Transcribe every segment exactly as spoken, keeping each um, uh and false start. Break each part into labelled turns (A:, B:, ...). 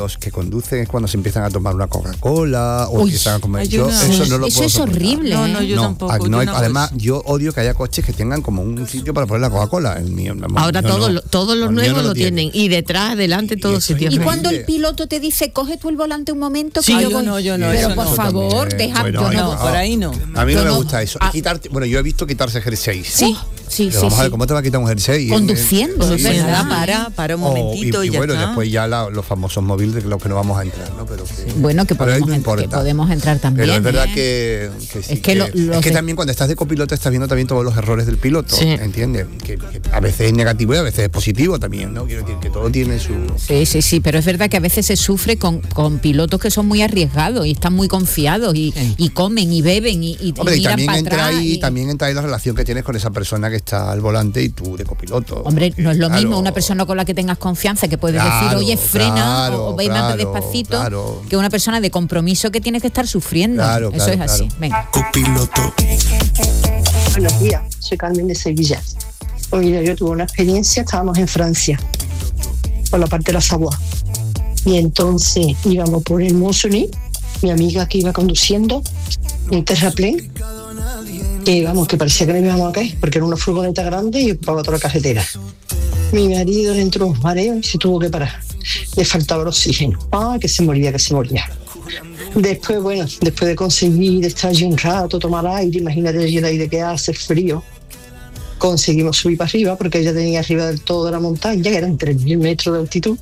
A: los que conducen es cuando se empiezan a tomar una Coca-Cola o
B: Uy,
A: empiezan a comer.
B: ay,
A: Yo
B: no.
A: eso no lo
B: Eso
A: puedo
B: es
A: soportar.
B: horrible.
C: No, no, yo
A: No,
C: tampoco.
A: aquí no
C: yo
A: hay-
C: no hago
A: además,
C: eso.
A: yo odio que haya coches que tengan como un sitio para poner la Coca-Cola. El mío, vamos,
D: Ahora
A: yo
D: todos
A: no.
D: lo- todos los
A: El mío
D: nuevos
A: no
D: lo tienen. Y detrás, adelante, todos
A: eso
D: sitios.
A: es
B: Y
A: horrible.
B: cuando el piloto te dice, coge tú el volante un momento, que
C: Sí,
B: yo
C: yo
B: voy.
C: no, yo no,
B: Pero
C: eso
B: por
C: no.
B: favor,
A: También,
B: deja.
A: bueno,
B: yo
A: ahí
B: no-
C: No, por ahí no.
A: A mí no
B: Yo
A: me
B: no.
A: gusta eso.
B: Ah.
A: Y quitarte, bueno, yo he visto quitarse jersey.
B: Sí, sí,
A: Pero
B: sí.
A: vamos a ver,
B: sí.
A: ¿cómo te va a quitar un jersey?
B: Conduciendo,
A: Sí,
B: es verdad.
A: sí.
C: Para, para un
A: O-
C: momentito y,
A: y, y
C: ya
A: bueno,
C: está.
A: después ya la- los famosos móviles de los que no vamos a entrar, ¿no? Pero que,
B: Bueno, que
A: pero ahí
B: podemos,
A: no
B: en- que
A: importa.
B: podemos entrar también.
A: Pero es verdad
B: ¿eh?
A: que, que sí,
B: Es que lo- los
A: es que
B: de-
A: también cuando estás de copiloto estás viendo también todos los errores del piloto,
D: Sí.
A: ¿entiendes? Que, que a veces es negativo y a veces es positivo también, ¿no? Quiero decir que todo tiene su...
B: Sí, sí, sí, pero es verdad que a veces se sufre con, con pilotos que son muy arriesgados y están muy confiados y,
C: Sí.
B: y comen y beben y, y,
A: Hombre,
B: y
A: y
B: miran
A: también
B: para
A: entra
B: atrás.
A: ahí,
B: y-
A: también entra ahí la relación que tienes con esa persona que está al volante y tú de copiloto.
B: Hombre, no es lo
A: Claro.
B: mismo una persona con la que tengas confianza, que puedes
A: Claro,
B: decir, oye, frena
A: claro,
B: o, o ve más
A: claro,
B: despacito,
A: claro.
B: que una persona de compromiso que tienes que estar sufriendo.
A: Claro,
B: Eso
A: claro,
B: es así.
A: claro.
B: Venga.
E: Copiloto.
F: Buenos días, soy Carmen de Sevilla. Pues mira, yo tuve una experiencia, estábamos en Francia, por la parte de la Savoie. Y entonces íbamos por el Mosony, mi amiga que iba conduciendo, un terraplén, que vamos, que parecía que no íbamos a caer, porque era una furgoneta grande y ocupaba toda la carretera. Mi marido le entró un mareo y se tuvo que parar. Le faltaba el oxígeno. Ah, que se moría, que se moría. Después, bueno, después de conseguir estar allí un rato, tomar aire, imagínate allí el aire que hace, frío, conseguimos subir para arriba, porque ella tenía arriba del todo de la montaña, que eran tres mil metros de altitud,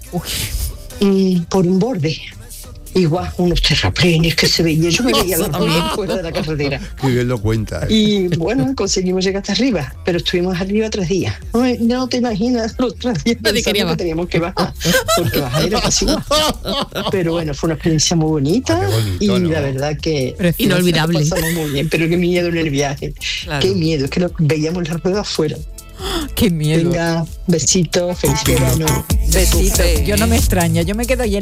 F: y por un borde. Igual, unos terraplenes que se veían, yo me veía los dos fuera de la carretera.
A: Qué bien lo cuenta.
F: Y bueno, conseguimos llegar hasta arriba, pero estuvimos arriba tres días. No, me- no te imaginas los tres días
D: Nadie quería
F: pensando que
D: bajar.
F: teníamos que bajar, porque bajar era casi igual. Pero bueno, fue una experiencia muy bonita
A: Ah, qué bonito,
F: y
A: ¿no?
F: la verdad que
D: Inolvidable.
F: lo pasamos muy bien, pero qué miedo en el viaje.
C: Claro.
F: Qué miedo, es que lo, veíamos las ruedas afuera.
B: Qué miedo.
F: Venga, besitos, feliz verano.
C: Besito.
B: Yo no me extraña, yo me quedo ahí en